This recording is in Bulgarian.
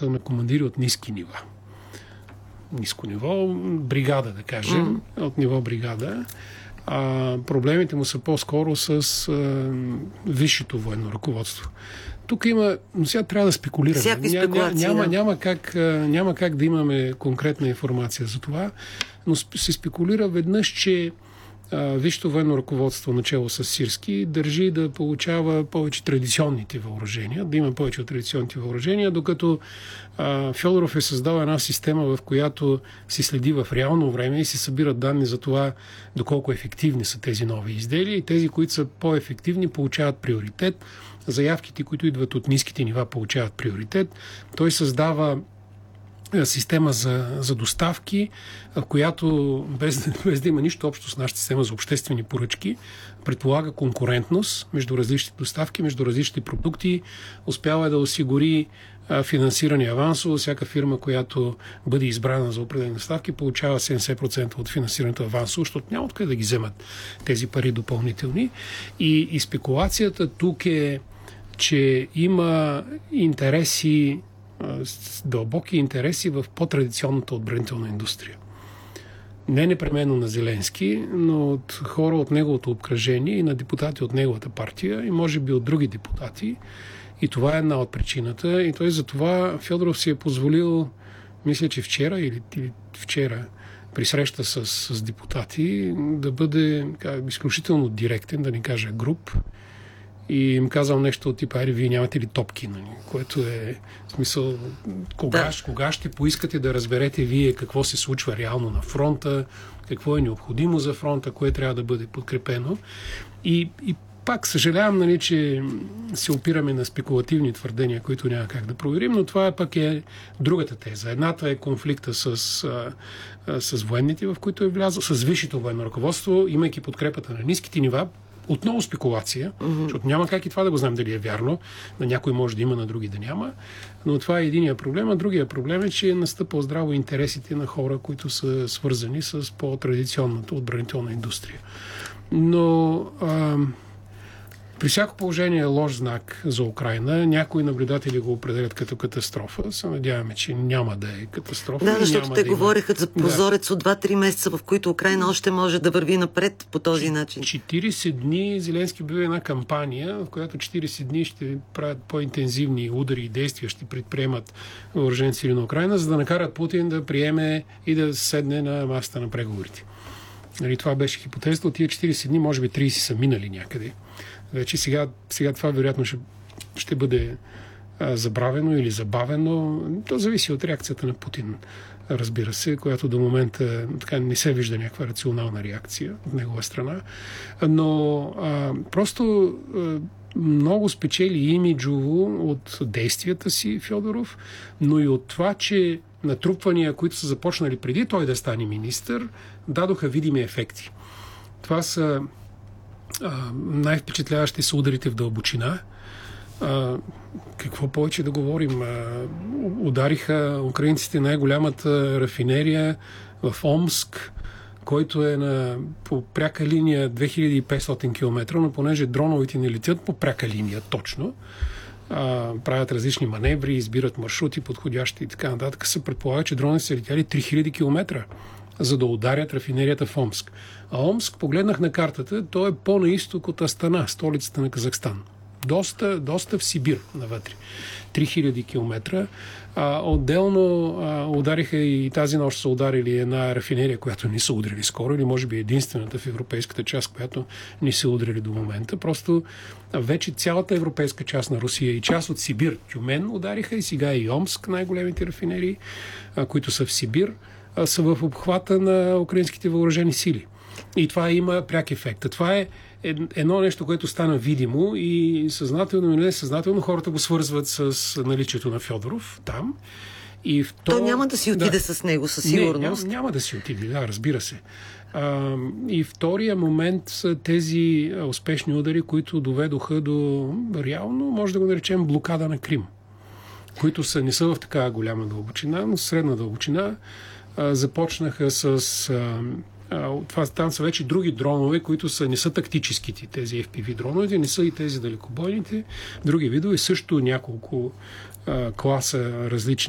работа на командири от ниски нива. Ниско ниво, бригада, да кажем, от ниво бригада. Проблемите му са по-скоро с висшето военно ръководство. Тук има, но сега трябва да спекулираме. Всякакви спекулации, няма как да имаме конкретна информация за това, но се спекулира веднъж, че висшето военно ръководство, начело с Сирски, държи да получава повече традиционните въоръжения, да има повече от традиционните въоръжения, докато Фьодоров е създал една система, в която се следи в реално време и се събират данни за това доколко ефективни са тези нови изделия и тези, които са по-ефективни, получават приоритет. Заявките, които идват от ниските нива, получават приоритет. Той създава система за доставки, в която без да има нищо общо с нашата система за обществени поръчки, предполага конкурентност между различните доставки, между различните продукти, успява да осигури финансиране авансово. Всяка фирма, която бъде избрана за определени доставки, получава 70% от финансирането авансово, защото няма откъде да ги вземат тези пари допълнителни. И спекулацията тук е, че има интереси, дълбоки интереси в по-традиционната отбранителна индустрия. Не непременно на Зеленски, но от хора от неговото обкръжение и на депутати от неговата партия и може би от други депутати. И това е една от причината. И той за това Фьодоров си е позволил, мисля, че вчера при среща с депутати, да бъде изключително директен, да не кажа груб, и им казал нещо от типа, вие нямате ли топки, което е в смисъл, кога ще поискате да разберете вие какво се случва реално на фронта, какво е необходимо за фронта, кое трябва да бъде подкрепено. И пак съжалявам, че се опираме на спекулативни твърдения, които няма как да проверим, но това пък е другата теза. Едната е конфликта с военните, в които е влязъл, с висшето военно ръководство, имайки подкрепата на ниските нива. Отново спекулация, защото няма как и това да го знам дали е вярно. На някой може да има, на други да няма. Но това е единия проблем. А другия проблем е, че е настъпал здраво интересите на хора, които са свързани с по-традиционната отбранителна индустрия. Но при всяко положение е лош знак за Украйна. Някои наблюдатели го определят като катастрофа. Се надяваме, че няма да е катастрофа. Да, защото те говореха за прозорец от 2-3 месеца, в които Украйна още може да върви напред по този начин. 40 дни Зеленски бива една кампания, в която 40 дни ще правят по-интензивни удари и действия, ще предприемат въоръжените сили на Украйна, за да накарат Путин да приеме и да седне на масата на преговорите. Това беше хипотезата. От тия 40 дни, може би 30 са минали някъде. Вече сега това вероятно ще бъде забравено или забавено. То зависи от реакцията на Путин, разбира се, която до момента така не се вижда някаква рационална реакция от негова страна. Но просто много спечели имиджово от действията си Фьодоров, но и от това, че натрупвания, които са започнали преди той да стане министър, дадоха видими ефекти. Това са най-впечатляващи са ударите в дълбочина. Какво повече да говорим? Удариха украинците най-голямата рафинерия в Омск, който е по пряка линия 2500 км, но понеже дроновете не летят по пряка линия точно, правят различни маневри, избират маршрути подходящи и така нататък, се предполага, че дроновете са летяли 3000 км, за да ударят рафинерията в Омск. А Омск, погледнах на картата, то е по-на изток от Астана, столицата на Казахстан. Доста в Сибир навътре. 3000 км. Отделно удариха и тази нощ са ударили една рафинерия, която не са удрили скоро, или може би единствената в европейската част, която не са удрили до момента. Просто вече цялата европейска част на Русия и част от Сибир, Тюмен удариха, и сега и Омск, най-големите рафинерии, които са в Сибир, са в обхвата на украинските въоръжени сили. И това има пряк ефект. Това е едно нещо, което стана видимо и съзнателно или несъзнателно хората го свързват с наличието на Фьодоров там. И то няма да си отиде с него, със сигурност. Няма да си отиде, да, разбира се. И втория момент са тези успешни удари, които доведоха до реално, може да го наречем, блокада на Крим, които не са в такава голяма дълбочина, но средна дълбочина. Започнаха с... там са вече други дронове, които не са тактическите, тези FPV дронове, не са и тези далекобойните. Други видове, също няколко класа различни